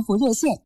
服热线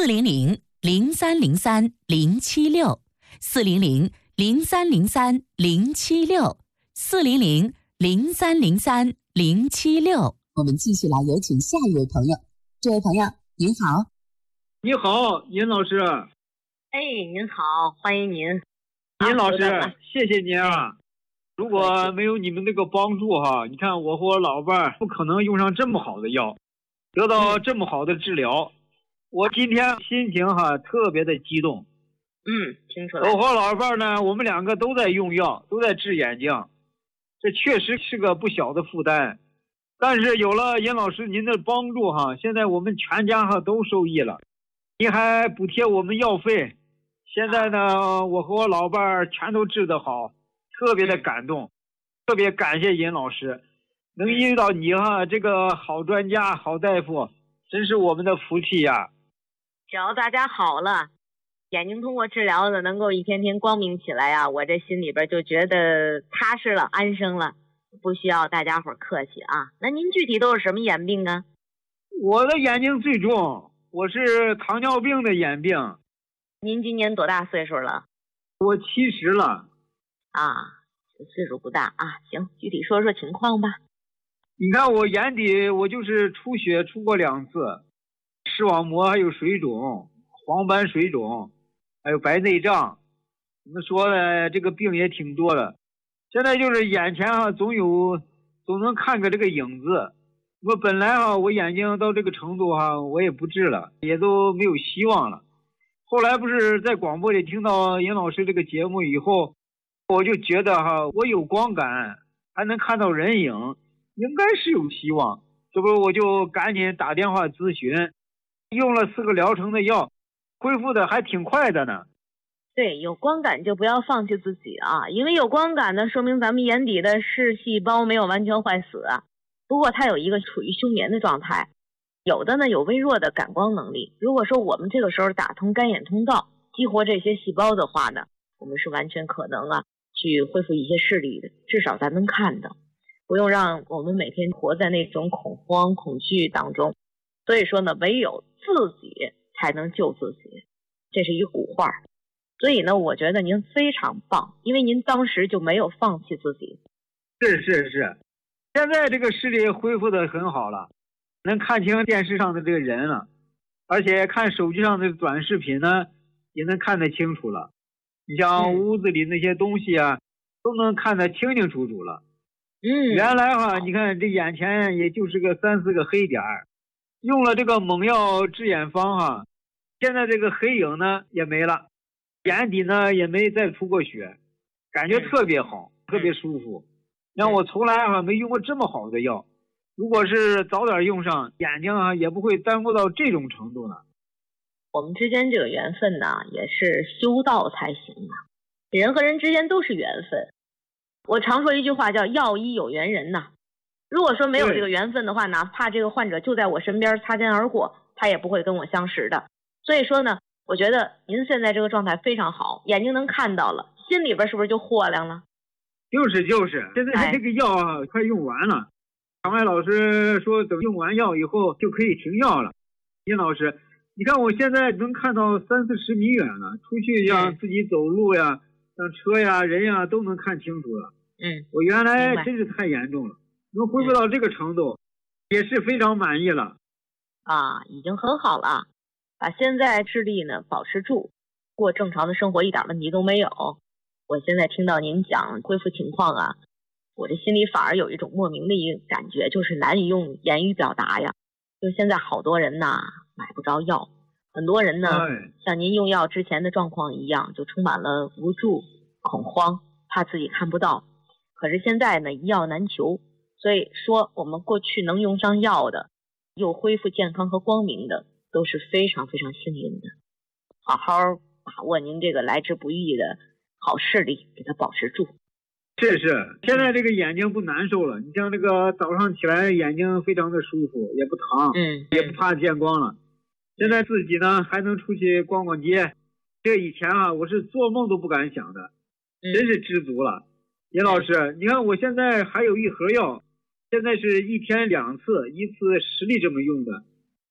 400-030-076，400-030-076。 我们继续来有请下一位朋友。这位朋友您好。 你好，尹老师。 哎，您好，欢迎您。 尹老师，谢谢您啊。如果没有你们那个帮助哈，你看我和我老伴儿不可能用上这么好的药，得到这么好的治疗。我今天心情哈特别的激动。 听出来。 我和老伴儿呢，我们两个都在用药，都在治眼睛，这确实是个不小的负担。但是有了尹老师您的帮助哈，现在我们全家哈都受益了。您还补贴我们药费，现在呢，我和我老伴儿全都治得好。特别的感动，特别感谢尹老师，能遇到你哈，这个好专家、好大夫，真是我们的福气呀。 只要大家好了，眼睛通过治疗的能够一天天光明起来呀，我这心里边就觉得踏实了、安生了，不需要大家伙客气啊。那您具体都是什么眼病啊？ 我的眼睛最重，我是糖尿病的眼病。 您今年多大岁数了？ 我70了。 岁数不大啊，行，具体说说情况吧。 你看我眼底我就是出血出过2次，视网膜还有水肿，黄斑水肿，还有白内障。怎么说呢，这个病也挺多的。现在就是眼前总能看个这个影子。我本来我眼睛到这个程度我也不治了，也都没有希望了。后来不是在广播里听到尹老师这个节目以后，我就觉得我有光感，还能看到人影，应该是有希望。这不我就赶紧打电话咨询，用了4个疗程的药，恢复的还挺快的呢。 对，有光感就不要放弃自己啊，因为有光感呢，说明咱们眼底的视细胞没有完全坏死啊。不过它有一个处于休眠的状态，有的呢有微弱的感光能力。如果说我们这个时候打通干眼通道，激活这些细胞的话呢，我们是完全可能去恢复一些视力的，至少咱能看到，不用让我们每天活在那种恐慌恐惧当中。所以说呢，唯有自己才能救自己，这是一古话。所以呢，我觉得您非常棒，因为您当时就没有放弃自己。 是，现在这个视力恢复的很好了，能看清电视上的这个人了，而且看手机上的短视频呢，也能看得清楚了。你像屋子里那些东西都能看得清清楚楚了。原来你看这眼前也就是个3、4个黑点儿，用了这个猛药治眼方现在这个黑影呢也没了，眼底呢也没再出过血，感觉特别好，特别舒服。让我从来没用过这么好的药，如果是早点用上，眼睛也不会耽误到这种程度呢。 我们之间这个缘分呢，也是修道才行啊。人和人之间都是缘分。我常说一句话叫药医有缘人呐。如果说没有这个缘分的话，哪怕这个患者就在我身边擦肩而过，他也不会跟我相识的。所以说呢，我觉得您现在这个状态非常好，眼睛能看到了，心里边是不是就豁亮了？ 就是，现在这个药快用完了。场外老师说等用完药以后就可以停药了。尹老师，你看我现在能看到30-40米远了，出去像自己走路呀，像车呀、人呀都能看清楚了。我原来真是太严重了，能恢复到这个程度，也是非常满意了。 已经很好了，把现在视力呢保持住，过正常的生活一点问题都没有。我现在听到您讲恢复情况我这心里反而有一种莫名的一个感觉，就是难以用言语表达呀。就现在好多人买不着药，很多人呢像您用药之前的状况一样，就充满了无助、恐慌，怕自己看不到。可是现在呢，一药难求，所以说我们过去能用上药的，又恢复健康和光明的，都是非常非常幸运的。好好把握您这个来之不易的好视力，给它保持住。 是，现在这个眼睛不难受了。你像这个早上起来眼睛非常的舒服，也不疼，也不怕见光了。现在自己呢还能出去逛逛街，这以前我是做梦都不敢想的，真是知足了。尹老师，你看我现在还有一盒药，现在是1天2次，1次10粒这么用的。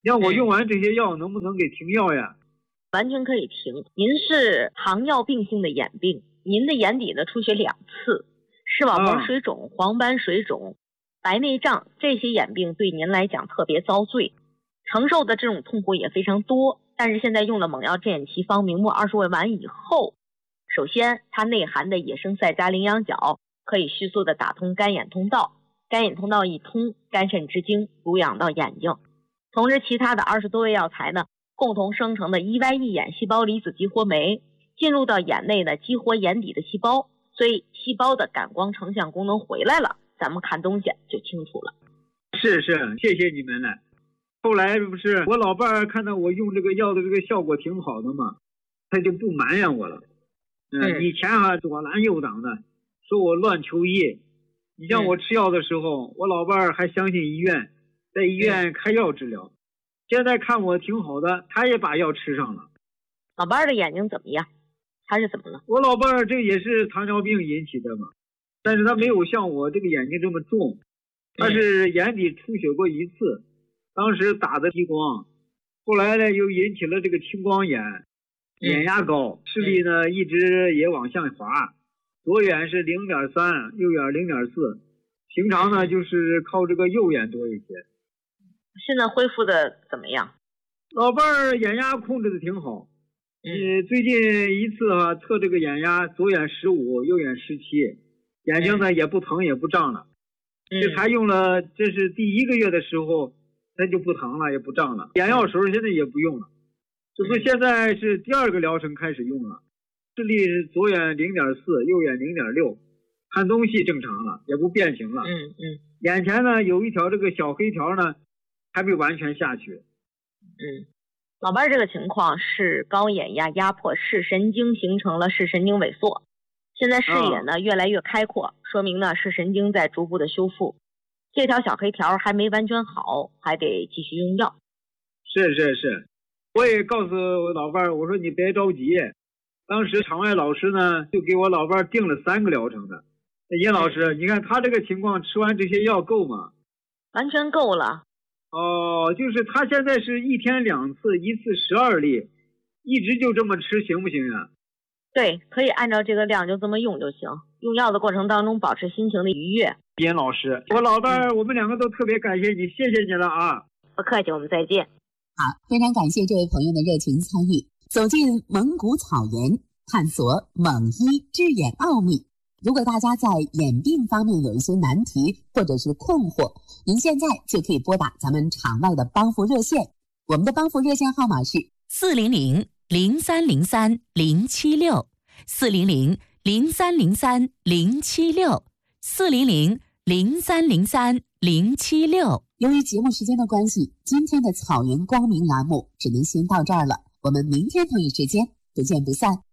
让我用完这些药能不能给停药呀？ 完全可以停。您是糖尿病性的眼病，您的眼底呢出血2次，视网膜水肿、黄斑水肿、白内障，这些眼病对您来讲特别遭罪，承受的这种痛苦也非常多。但是现在用了猛药镇眼奇方明目20味丸以后，首先它内含的野生赛扎羚羊角可以迅速的打通干眼通道，干眼通道一通，肝肾之精濡养到眼睛。同时其他的20多味药材呢，共同生成的 EYE 眼细胞离子激活酶进入到眼内呢，激活眼底的细胞，所以细胞的感光成像功能回来了，咱们看东西就清楚了。 是，谢谢你们了。后来不是我老伴儿看到我用这个药的这个效果挺好的嘛，他就不埋怨我了。以前左拦右挡的，说我乱求医。你像我吃药的时候，我老伴儿还相信医院，在医院开药治疗。现在看我挺好的，他也把药吃上了。 老伴儿的眼睛怎么样？他是怎么了？ 我老伴儿这也是糖尿病引起的嘛，但是他没有像我这个眼睛这么重，他是眼底出血过1次，当时打的激光，后来呢又引起了这个青光眼，眼压高，视力呢一直也往下滑，左眼是0.3，右眼0.4，平常呢就是靠这个右眼多一些。 现在恢复的怎么样？ 老伴儿眼压控制的挺好。最近一次测这个眼压，左眼15，右眼17，眼睛呢也不疼也不胀了。这才用了，这是第1个月的时候，它就不疼了也不胀了。眼药水现在也不用了，就是现在是第2个疗程开始用了。视力是左眼0.4，右眼0.6，看东西正常了，也不变形了。眼前呢有一条这个小黑条呢，还没完全下去。 老伴儿这个情况是高眼压压迫视神经，形成了视神经萎缩。现在视野呢越来越开阔，说明呢视神经在逐步的修复。这条小黑条还没完全好，还得继续用药。 是，我也告诉我老伴儿，我说你别着急。当时场外老师呢就给我老伴儿定了3个疗程的。尹老师，你看他这个情况吃完这些药够吗？ 完全够了。 就是他现在是1天2次，一次12粒，一直就这么吃行不行啊？ 对，可以按照这个量就这么用就行。用药的过程当中保持心情的愉悦。 尹老师，我老伴儿，我们2个都特别感谢你，谢谢你了啊！ 不客气，我们再见。 好，非常感谢这位朋友的热情参与，走进蒙古草原，探索蒙医治眼奥秘。如果大家在眼病方面有一些难题或者是困惑，您现在就可以拨打咱们场外的帮扶热线，我们的帮扶热线号码是 400-303-076，400-0303-076。 由于节目时间的关系，今天的草原光明栏目只能先到这儿了，我们明天同一时间不见不散。